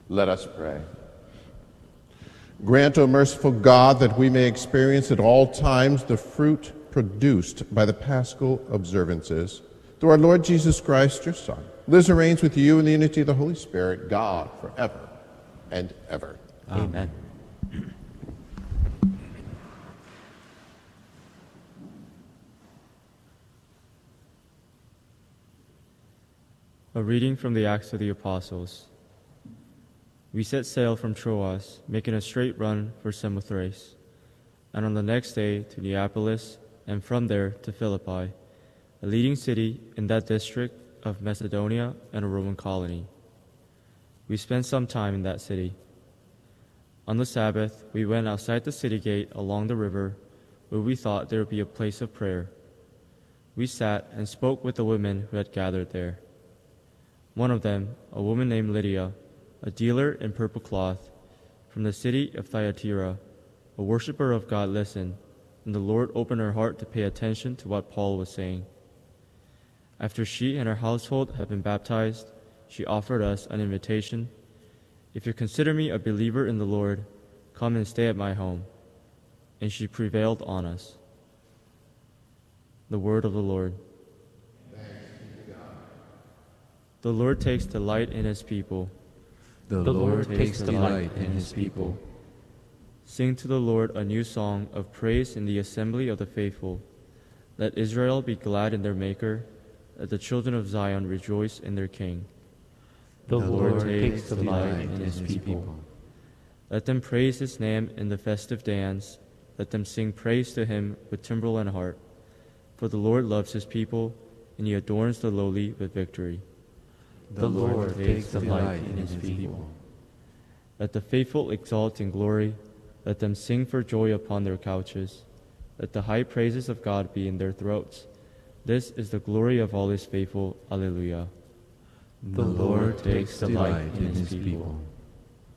Let us pray. Grant, O merciful God, that we may experience at all times the fruit produced by the Paschal observances. Through our Lord Jesus Christ, your Son, lives and reigns with you in the unity of the Holy Spirit, God, forever and ever. Amen. A reading from the Acts of the Apostles. We set sail from Troas, making a straight run for Samothrace, and on the next day to Neapolis, and from there to Philippi, a leading city in that district of Macedonia and a Roman colony. We spent some time in that city. On the Sabbath, we went outside the city gate along the river, where we thought there would be a place of prayer. We sat and spoke with the women who had gathered there. One of them, a woman named Lydia, a dealer in purple cloth, from the city of Thyatira, a worshiper of God, listened, and the Lord opened her heart to pay attention to what Paul was saying. After she and her household had been baptized, she offered us an invitation. If you consider me a believer in the Lord, come and stay at my home. And she prevailed on us. The word of the Lord. Thanks be to God. The Lord takes delight in his people. The Lord takes delight in his people. Sing to the Lord a new song of praise in the assembly of the faithful. Let Israel be glad in their Maker. Let the children of Zion rejoice in their King. The Lord takes delight in his people. Let them praise his name in the festive dance. Let them sing praise to him with timbrel and harp. For the Lord loves his people, and he adorns the lowly with victory. The Lord takes delight in his people. Let the faithful exult in glory. Let them sing for joy upon their couches. Let the high praises of God be in their throats. This is the glory of all his faithful. Alleluia. The Lord takes delight in his people.